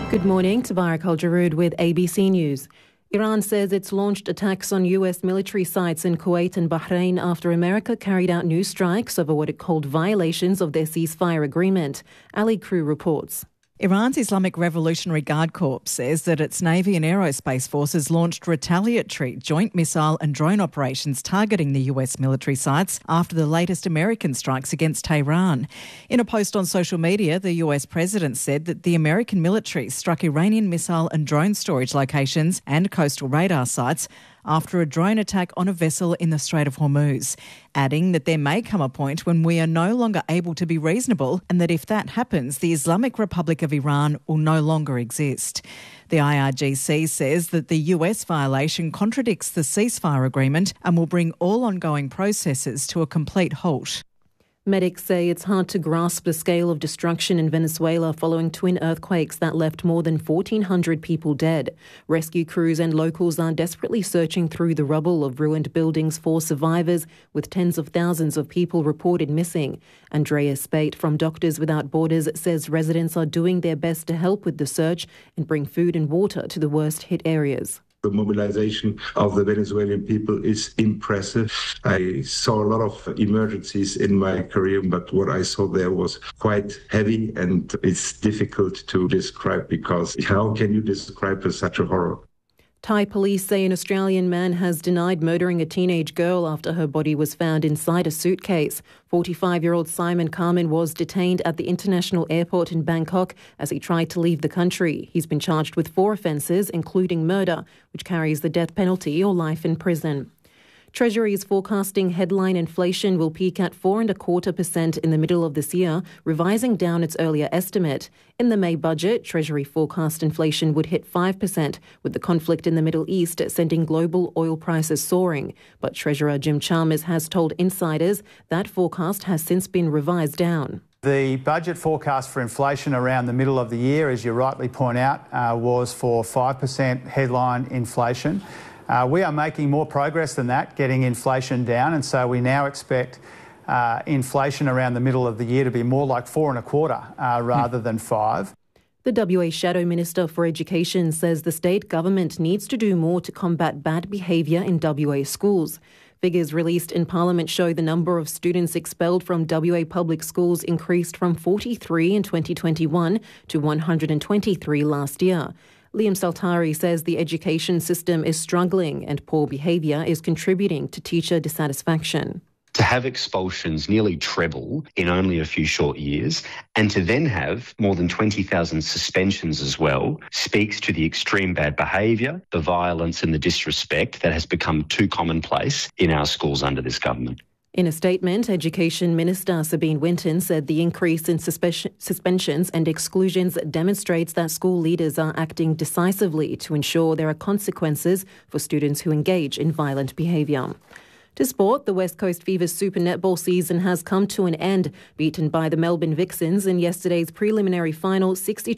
Good morning, Tabarak Al-Jarood with ABC News. Iran says it's launched attacks on US military sites in Kuwait and Bahrain after America carried out new strikes over what it called violations of their ceasefire agreement. Ali Crew reports. Iran's Islamic Revolutionary Guard Corps says that its Navy and Aerospace forces launched retaliatory joint missile and drone operations targeting the US military sites after the latest American strikes against Tehran. In a post on social media, the US president said that the American military struck Iranian missile and drone storage locations and coastal radar sites after a drone attack on a vessel in the Strait of Hormuz, adding that there may come a point when we are no longer able to be reasonable and that if that happens, the Islamic Republic of Iran will no longer exist. The IRGC says that the US violation contradicts the ceasefire agreement and will bring all ongoing processes to a complete halt. Medics say it's hard to grasp the scale of destruction in Venezuela following twin earthquakes that left more than 1,400 people dead. Rescue crews and locals are desperately searching through the rubble of ruined buildings for survivors, with tens of thousands of people reported missing. Andrea Spate from Doctors Without Borders says residents are doing their best to help with the search and bring food and water to the worst hit areas. The mobilization of the Venezuelan people is impressive. I saw a lot of emergencies in my career, but what I saw there was quite heavy and it's difficult to describe because how can you describe such a horror? Thai police say an Australian man has denied murdering a teenage girl after her body was found inside a suitcase. 45-year-old Simon Carmen was detained at the international airport in Bangkok as he tried to leave the country. He's been charged with 4 offences, including murder, which carries the death penalty or life in prison. Treasury is forecasting headline inflation will peak at 4.25% in the middle of this year, revising down its earlier estimate. In the May budget, Treasury forecast inflation would hit 5%, with the conflict in the Middle East sending global oil prices soaring. But Treasurer Jim Chalmers has told insiders that forecast has since been revised down. The budget forecast for inflation around the middle of the year, as you rightly point out, was for 5% headline inflation. We are making more progress than that, getting inflation down, and so we now expect inflation around the middle of the year to be more like 4.25% rather than 5%. The WA Shadow Minister for Education says the state government needs to do more to combat bad behaviour in WA schools. Figures released in Parliament show the number of students expelled from WA public schools increased from 43 in 2021 to 123 last year. Liam Saltari says the education system is struggling and poor behaviour is contributing to teacher dissatisfaction. To have expulsions nearly treble in only a few short years and to then have more than 20,000 suspensions as well speaks to the extreme bad behaviour, the violence and the disrespect that has become too commonplace in our schools under this government. In a statement, Education Minister Sabine Winton said the increase in suspensions and exclusions demonstrates that school leaders are acting decisively to ensure there are consequences for students who engage in violent behaviour. To sport, the West Coast Fever's Super Netball season has come to an end, beaten by the Melbourne Vixens in yesterday's preliminary final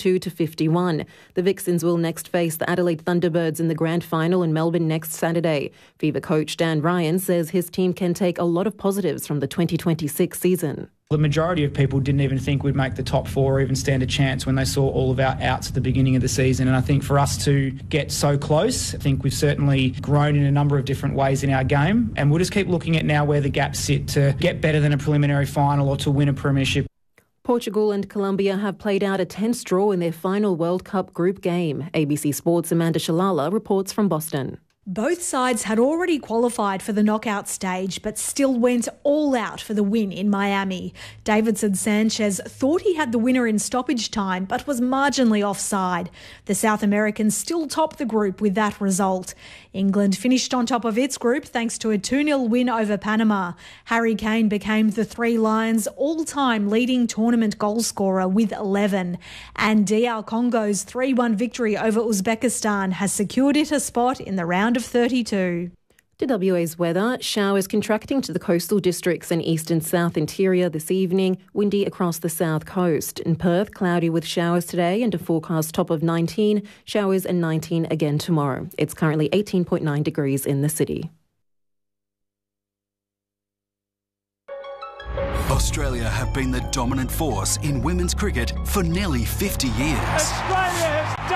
62-51. The Vixens will next face the Adelaide Thunderbirds in the grand final in Melbourne next Saturday. Fever coach Dan Ryan says his team can take a lot of positives from the 2026 season. The majority of people didn't even think we'd make the top 4 or even stand a chance when they saw all of our outs at the beginning of the season. And I think for us to get so close, I think we've certainly grown in a number of different ways in our game. And we'll just keep looking at now where the gaps sit to get better than a preliminary final or to win a premiership. Portugal and Colombia have played out a tense draw in their final World Cup group game. ABC Sports' Amanda Shalala reports from Boston. Both sides had already qualified for the knockout stage, but still went all out for the win in Miami. Davinson Sanchez thought he had the winner in stoppage time, but was marginally offside. The South Americans still topped the group with that result. England finished on top of its group thanks to a 2-0 win over Panama. Harry Kane became the Three Lions' all-time leading tournament goalscorer with 11. And DR Congo's 3-1 victory over Uzbekistan has secured it a spot in the round of 32. To WA's weather, showers contracting to the coastal districts and east and south interior this evening, windy across the south coast. In Perth, cloudy with showers today and a forecast top of 19, showers and 19 again tomorrow. It's currently 18.9 degrees in the city. Australia have been the dominant force in women's cricket for nearly 50 years. Australia has